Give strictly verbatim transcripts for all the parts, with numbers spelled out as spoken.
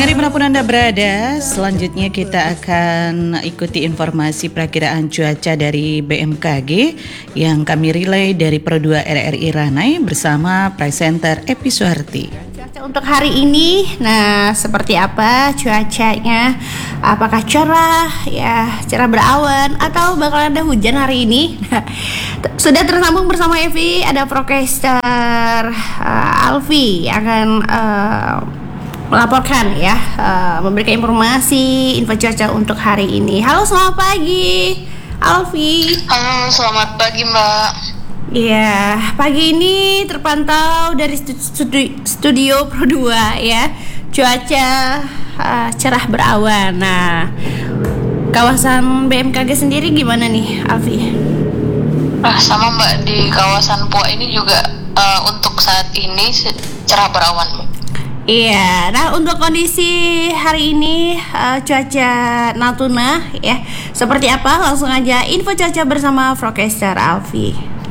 Dimanapun Anda berada, selanjutnya kita akan ikuti informasi perakiraan cuaca dari B M K G yang kami relay dari Pro dua R R I Ranai bersama presenter Epi Suharti. Cuaca untuk hari ini, nah seperti apa cuacanya? Apakah cerah, ya cerah berawan, atau bakal ada hujan hari ini? Sudah tersambung bersama Evi, ada Procaster uh, Alfi yang akan uh, melaporkan ya, uh, memberikan informasi info cuaca untuk hari ini. Halo, selamat pagi, Alfi. Halo, selamat pagi Mbak. Iya, pagi ini terpantau dari studi- studio Pro dua ya, cuaca uh, cerah berawan. Nah, kawasan B M K G sendiri gimana nih, Alfi? Nah, sama Mbak, di kawasan Pua ini juga uh, untuk saat ini cerah berawan. Iya, nah untuk kondisi hari ini uh, cuaca Natuna ya seperti apa? Langsung aja info cuaca bersama Procaster Alfi.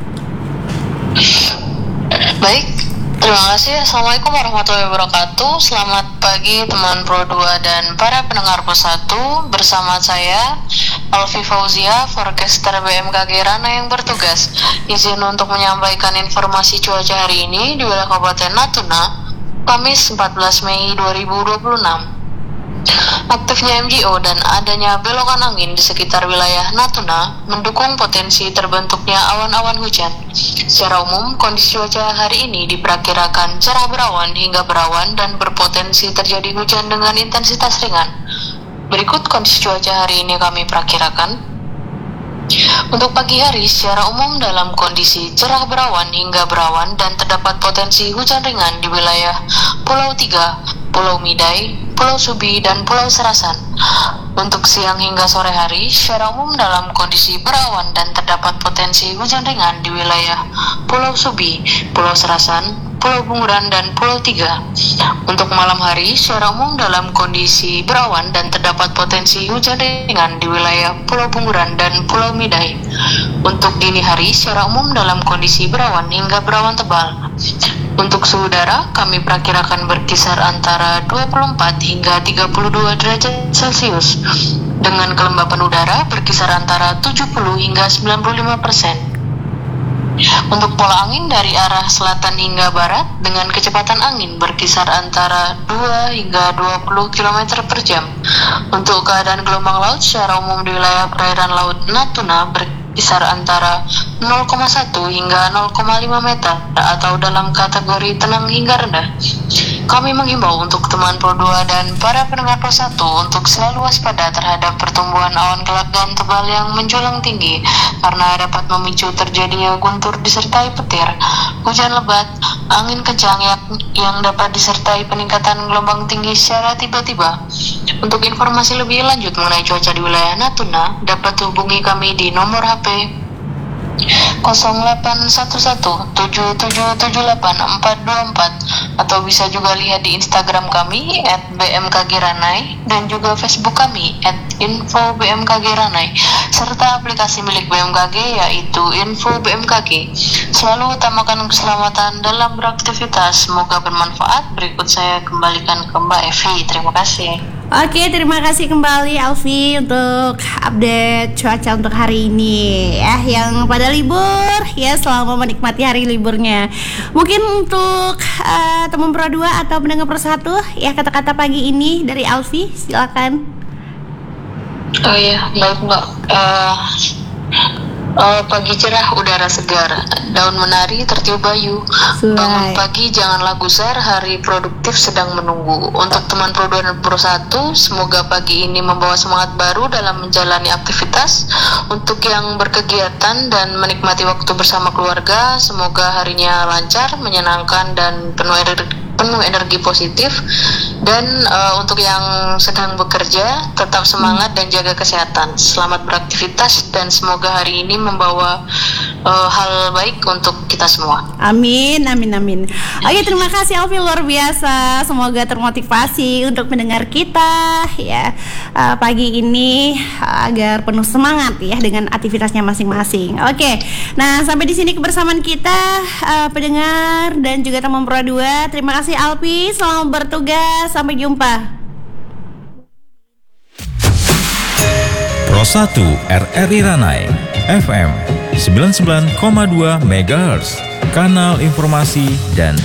Baik, terima kasih. Assalamualaikum warahmatullahi wabarakatuh. Selamat pagi teman Pro dua dan para pendengar Pro satu. Bersama saya Alfi Fauzia, Procaster B M K G Ranai yang bertugas. Izin untuk menyampaikan informasi cuaca hari ini di wilayah Kabupaten Natuna, Kamis empat belas Mei dua ribu dua puluh enam. Aktifnya M G O dan adanya belokan angin di sekitar wilayah Natuna mendukung potensi terbentuknya awan-awan hujan. Secara umum, kondisi cuaca hari ini diperkirakan cerah berawan hingga berawan dan berpotensi terjadi hujan dengan intensitas ringan. Berikut kondisi cuaca hari ini kami perkirakan. Untuk pagi hari, secara umum dalam kondisi cerah berawan hingga berawan dan terdapat potensi hujan ringan di wilayah Pulau Tiga, Pulau Midai, Pulau Subi, dan Pulau Serasan. Untuk siang hingga sore hari, secara umum dalam kondisi berawan dan terdapat potensi hujan ringan di wilayah Pulau Subi, Pulau Serasan, Pulau Bunguran, dan Pulau Tiga. Untuk malam hari, secara umum dalam kondisi berawan dan terdapat potensi hujan ringan di wilayah Pulau Bunguran dan Pulau Midai. Untuk dini hari, secara umum dalam kondisi berawan hingga berawan tebal. Untuk suhu udara, kami perkirakan berkisar antara dua puluh empat hingga tiga puluh dua derajat Celcius, dengan kelembapan udara berkisar antara tujuh puluh hingga sembilan puluh lima persen. Untuk pola angin dari arah selatan hingga barat dengan kecepatan angin berkisar antara dua hingga dua puluh kilometer per jam. Untuk keadaan gelombang laut secara umum di wilayah perairan laut Natuna berkisar antara nol koma satu hingga nol koma lima meter atau dalam kategori tenang hingga rendah. Kami menghimbau untuk teman Pro dua dan para pendengar Pro satu untuk selalu waspada terhadap pertumbuhan awan gelap dan tebal yang menjulang tinggi karena dapat memicu terjadinya guntur disertai petir, hujan lebat, angin kencang yang, yang dapat disertai peningkatan gelombang tinggi secara tiba-tiba. Untuk informasi lebih lanjut mengenai cuaca di wilayah Natuna, dapat hubungi kami di nomor H P nol delapan satu satu tujuh tujuh tujuh delapan empat dua empat atau bisa juga lihat di Instagram kami at b m k g ranai dan juga Facebook kami at info b m k g ranai serta aplikasi milik B M K G yaitu info B M K G. Selalu utamakan keselamatan dalam beraktivitas. Semoga bermanfaat. Berikut saya kembalikan ke Mbak Evi. Terima kasih. Oke, terima kasih kembali Alfi untuk update cuaca untuk hari ini ya, yang pada libur ya, selama menikmati hari liburnya. Mungkin untuk uh, teman Pro dua atau pendengar Pro satu ya, kata-kata pagi ini dari Alfi, silakan. Oh iya, baik Mbak. Uh, uh, pagi cerah, udara segar, daun menari, tertiup bayu. Bangun pagi, janganlah gusar, hari produktif sedang menunggu. Untuk teman Pro dua dan Pro satu, semoga pagi ini membawa semangat baru dalam menjalani aktivitas. Untuk yang berkegiatan dan menikmati waktu bersama keluarga, semoga harinya lancar, menyenangkan, dan penuh energi penuh energi positif. Dan uh, untuk yang sedang bekerja, tetap semangat dan jaga kesehatan. Selamat beraktivitas dan semoga hari ini membawa uh, hal baik untuk kita semua. Amin, amin, amin. Oke, terima kasih Alfi, luar biasa. Semoga termotivasi untuk mendengar kita ya uh, pagi ini uh, agar penuh semangat ya dengan aktivitasnya masing-masing. Oke, nah sampai di sini kebersamaan kita uh, pendengar dan juga teman Pro dua. Terima kasih Alfi, selamat bertugas, sampai jumpa. Pro satu R R I Ranai F M sembilan puluh sembilan koma dua megahertz, kanal informasi dan